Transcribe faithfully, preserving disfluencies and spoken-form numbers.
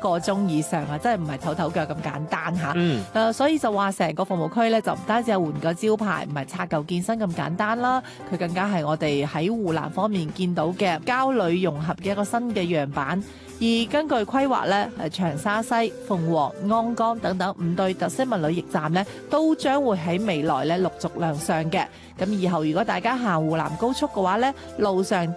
個鐘以上啊，真係唔係唞唞腳咁簡單嚇。 嗯， 誒，所以就話成個服務區咧，就唔單止係換個招牌，唔係拆舊建新咁簡單啦，佢更加係我哋喺湖南方面見到嘅郊旅融合嘅一個新嘅樣板。而根據規劃咧，誒長沙西、鳳凰、鞍江等等五對特色文旅驛站咧，都將會喺未來咧陸續亮相嘅。咁以後如果大家行湖南高速嘅話咧，路上